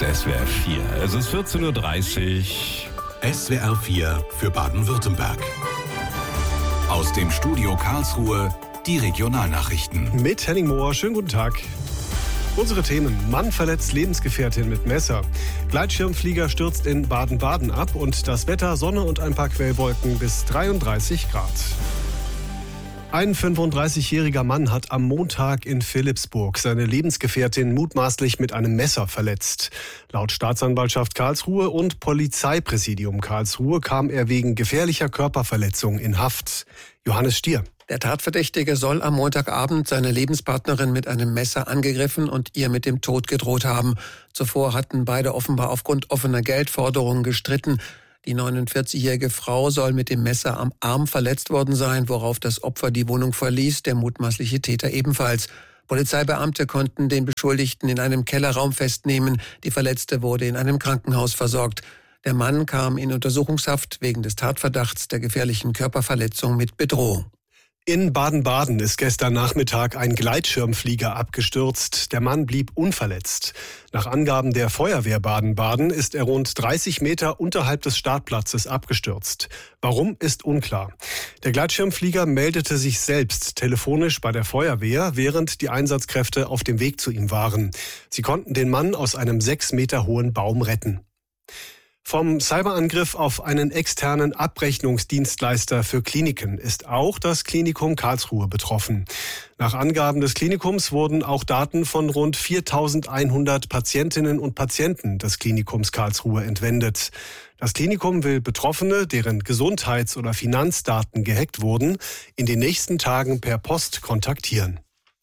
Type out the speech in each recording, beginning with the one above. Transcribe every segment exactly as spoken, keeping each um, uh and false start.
S W R vier. Es ist vierzehn Uhr dreißig. S W R vier für Baden-Württemberg. Aus dem Studio Karlsruhe die Regionalnachrichten. Mit Henning Mohr, schönen guten Tag. Unsere Themen: Mann verletzt Lebensgefährtin mit Messer, Gleitschirmflieger stürzt in Baden-Baden ab und das Wetter: Sonne und ein paar Quellwolken bis dreiunddreißig Grad. Ein fünfunddreißigjähriger Mann hat am Montag in Philippsburg seine Lebensgefährtin mutmaßlich mit einem Messer verletzt. Laut Staatsanwaltschaft Karlsruhe und Polizeipräsidium Karlsruhe kam er wegen gefährlicher Körperverletzung in Haft. Johannes Stier. Der Tatverdächtige soll am Montagabend seine Lebenspartnerin mit einem Messer angegriffen und ihr mit dem Tod gedroht haben. Zuvor hatten beide offenbar aufgrund offener Geldforderungen gestritten. Die neunundvierzigjährige Frau soll mit dem Messer am Arm verletzt worden sein, worauf das Opfer die Wohnung verließ, der mutmaßliche Täter ebenfalls. Polizeibeamte konnten den Beschuldigten in einem Kellerraum festnehmen. Die Verletzte wurde in einem Krankenhaus versorgt. Der Mann kam in Untersuchungshaft wegen des Tatverdachts der gefährlichen Körperverletzung mit Bedrohung. In Baden-Baden ist gestern Nachmittag ein Gleitschirmflieger abgestürzt. Der Mann blieb unverletzt. Nach Angaben der Feuerwehr Baden-Baden ist er rund dreißig Meter unterhalb des Startplatzes abgestürzt. Warum, ist unklar. Der Gleitschirmflieger meldete sich selbst telefonisch bei der Feuerwehr, während die Einsatzkräfte auf dem Weg zu ihm waren. Sie konnten den Mann aus einem sechs Meter hohen Baum retten. Vom Cyberangriff auf einen externen Abrechnungsdienstleister für Kliniken ist auch das Klinikum Karlsruhe betroffen. Nach Angaben des Klinikums wurden auch Daten von rund viertausendeinhundert Patientinnen und Patienten des Klinikums Karlsruhe entwendet. Das Klinikum will Betroffene, deren Gesundheits- oder Finanzdaten gehackt wurden, in den nächsten Tagen per Post kontaktieren.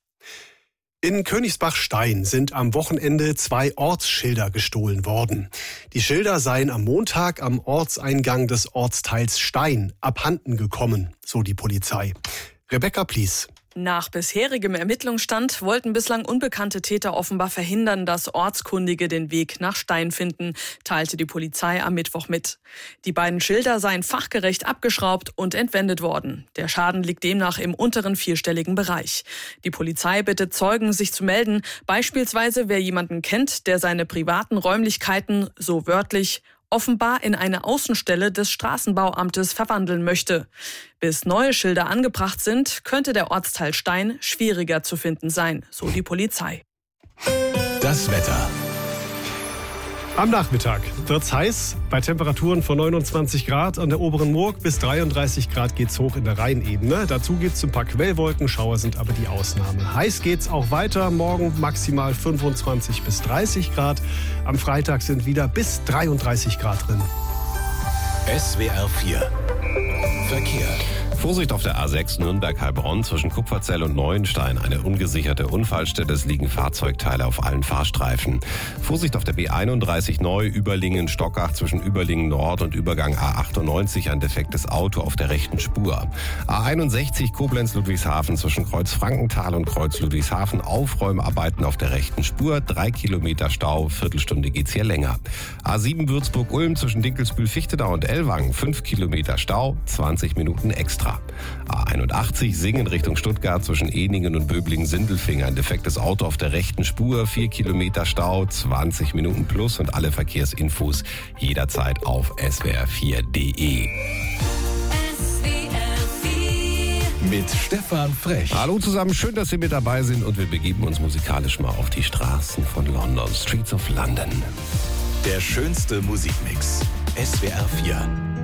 In Königsbach-Stein sind am Wochenende zwei Ortsschilder gestohlen worden. Die Schilder seien am Montag am Ortseingang des Ortsteils Stein abhanden gekommen, so die Polizei. Rebecca Plies. Nach bisherigem Ermittlungsstand wollten bislang unbekannte Täter offenbar verhindern, dass Ortskundige den Weg nach Stein finden, teilte die Polizei am Mittwoch mit. Die beiden Schilder seien fachgerecht abgeschraubt und entwendet worden. Der Schaden liegt demnach im unteren vierstelligen Bereich. Die Polizei bittet Zeugen, sich zu melden, beispielsweise wer jemanden kennt, der seine privaten Räumlichkeiten, so wörtlich, offenbar in eine Außenstelle des Straßenbauamtes verwandeln möchte. Bis neue Schilder angebracht sind, könnte der Ortsteil Stein schwieriger zu finden sein, so die Polizei. Das Wetter. Am Nachmittag wird's heiß, bei Temperaturen von neunundzwanzig Grad an der oberen Murg bis dreiunddreißig Grad geht's hoch in der Rheinebene. Dazu gibt's ein paar Quellwolken, Schauer sind aber die Ausnahme. Heiß geht's auch weiter, morgen maximal fünfundzwanzig bis dreißig Grad. Am Freitag sind wieder bis dreiunddreißig Grad drin. S W R vier Verkehr. Vorsicht auf der A sechs Nürnberg-Heilbronn zwischen Kupferzell und Neuenstein. Eine ungesicherte Unfallstelle. Es liegen Fahrzeugteile auf allen Fahrstreifen. Vorsicht auf der B einunddreißig Neu Überlingen-Stockach zwischen Überlingen Nord und Übergang A achtundneunzig. Ein defektes Auto auf der rechten Spur. A einundsechzig Koblenz-Ludwigshafen zwischen Kreuz Frankenthal und Kreuz Ludwigshafen. Aufräumarbeiten auf der rechten Spur. Drei Kilometer Stau. Viertelstunde geht's hier länger. A sieben Würzburg-Ulm zwischen Dinkelsbühl-Fichtedau und Ellwangen. Fünf Kilometer Stau. zwanzig Minuten extra. A einundachtzig Singen Richtung Stuttgart zwischen Eningen und Böblingen-Sindelfingen. Ein defektes Auto auf der rechten Spur, vier Kilometer Stau, zwanzig Minuten plus und alle Verkehrsinfos jederzeit auf s w r vier punkt d e. Mit Stefan Frech. Hallo zusammen, schön, dass Sie mit dabei sind und wir begeben uns musikalisch mal auf die Straßen von London, Streets of London. Der schönste Musikmix. S W R vier.